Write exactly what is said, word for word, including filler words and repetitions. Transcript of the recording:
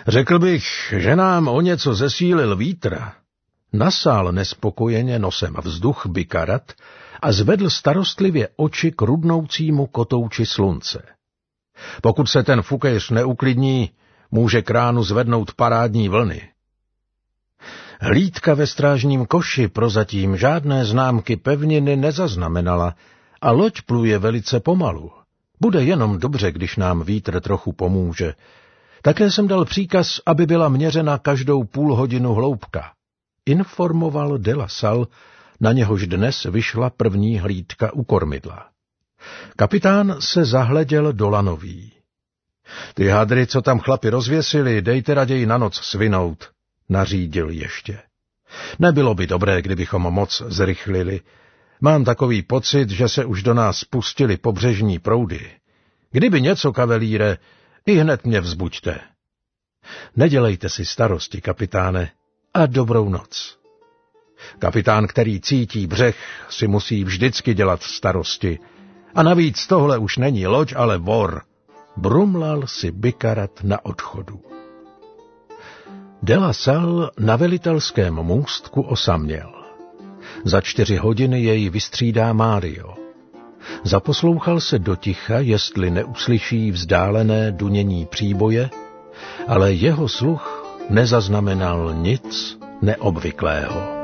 Řekl bych, že nám o něco zesílil vítr. Nasál nespokojeně nosem vzduch Bikarat a zvedl starostlivě oči k rudnoucímu kotouči slunce. Pokud se ten fukéř neuklidní, může k ránu zvednout parádní vlny. Hlídka ve strážním koši prozatím žádné známky pevniny nezaznamenala a loď pluje velice pomalu. Bude jenom dobře, když nám vítr trochu pomůže. Také jsem dal příkaz, aby byla měřena každou půl hodinu hloubka. Informoval de la Salle, na něhož dnes vyšla první hlídka u kormidla. Kapitán se zahleděl do lanový. Ty hadry, co tam chlapi rozvěsili, dejte raději na noc svinout, nařídil ještě. Nebylo by dobré, kdybychom moc zrychlili. Mám takový pocit, že se už do nás pustili pobřežní proudy. Kdyby něco, kavelíre, i hned mě vzbuďte. Nedělejte si starosti, kapitáne, a dobrou noc. Kapitán, který cítí břeh, si musí vždycky dělat starosti. A navíc tohle už není loď, ale vor. Brumlal si Bikarat na odchodu. De la Salle na velitelském můstku osaměl. Za čtyři hodiny jej vystřídá Mário. Zaposlouchal se do ticha, jestli neuslyší vzdálené dunění příboje, ale jeho sluch nezaznamenal nic neobvyklého.